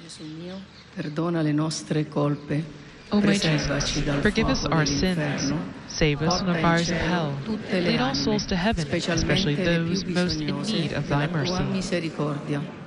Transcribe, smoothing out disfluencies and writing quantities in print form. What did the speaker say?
Perdona le nostre colpe. O my Jesus, forgive us our sins, save us from the fires of hell, lead all souls to heaven, especially those most in need of thy mercy.